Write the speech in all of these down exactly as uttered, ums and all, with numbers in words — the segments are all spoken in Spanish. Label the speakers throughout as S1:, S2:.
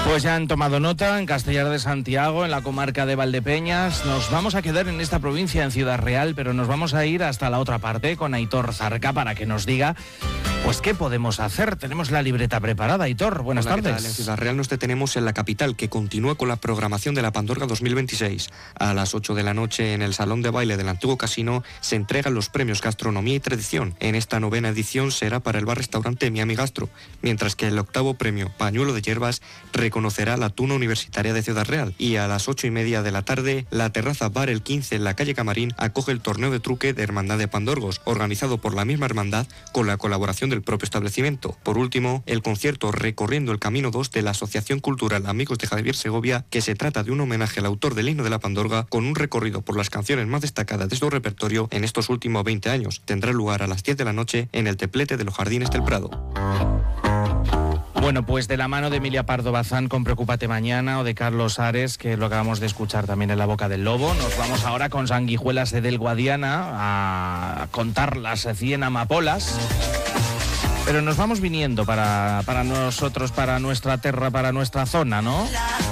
S1: Pues ya han tomado nota en Castellar de Santiago, en la comarca de Valdepeñas. Nos vamos a quedar en esta provincia, en Ciudad Real, pero nos vamos a ir hasta la otra parte con Aitor Zarca para que nos diga, pues, ¿qué podemos hacer? Tenemos la libreta preparada. Aitor, buenas
S2: Hola,
S1: tardes.
S2: ¿qué tal? En Ciudad Real nos detenemos en la capital, que continúa con la programación de la Pandorga dos mil veintiséis. A las ocho de la noche, en el Salón de Baile del Antiguo Casino, se entregan los premios Gastronomía y Tradición. En esta novena edición será para el bar-restaurante Miami Gastro, mientras que el octavo premio Pañuelo de Hierbas reconocerá la Tuna Universitaria de Ciudad Real. Y a las ocho y media de la tarde, la terraza Bar El quince en la calle Camarín acoge el torneo de truque de Hermandad de Pandorgos, organizado por la misma hermandad con la colaboración del propio establecimiento. Por último, el concierto Recorriendo el Camino dos de la Asociación Cultural Amigos de Javier Segovia, que se trata de un homenaje al autor del himno de la Pandorga con un recorrido por las canciones más destacadas de su repertorio en estos últimos veinte años. Tendrá lugar a las diez de la noche en el Teplete de los Jardines del Prado.
S1: Bueno, pues de la mano de Emilia Pardo Bazán con Preocúpate Mañana, o de Carlos Ares, que lo acabamos de escuchar también en La Boca del Lobo, nos vamos ahora con Sanguijuelas de Del Guadiana a contar las cien amapolas. Pero nos vamos viniendo para, para nosotros, para nuestra tierra, para nuestra zona, ¿no?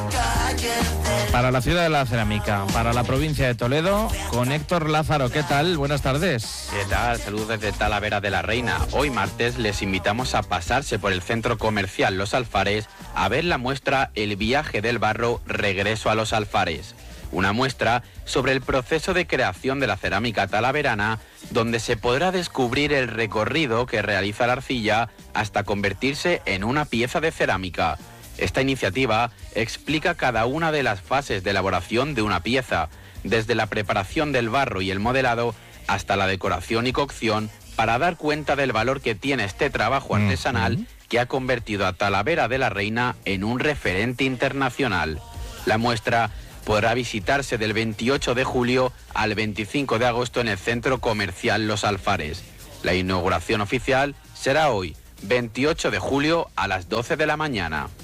S1: Para la ciudad de la cerámica, para la provincia de Toledo, con Héctor Lázaro. ¿Qué tal? Buenas tardes.
S3: ¿Qué tal? Saludos desde Talavera de la Reina. Hoy martes les invitamos a pasarse por el centro comercial Los Alfares a ver la muestra El viaje del barro, regreso a los alfares. Una muestra sobre el proceso de creación de la cerámica talaverana, donde se podrá descubrir el recorrido que realiza la arcilla hasta convertirse en una pieza de cerámica. Esta iniciativa explica cada una de las fases de elaboración de una pieza, desde la preparación del barro y el modelado hasta la decoración y cocción, para dar cuenta del valor que tiene este trabajo artesanal uh-huh. que ha convertido a Talavera de la Reina en un referente internacional. La muestra podrá visitarse del veintiocho de julio al veinticinco de agosto en el centro comercial Los Alfares. La inauguración oficial será hoy, veintiocho de julio, a las doce de la mañana.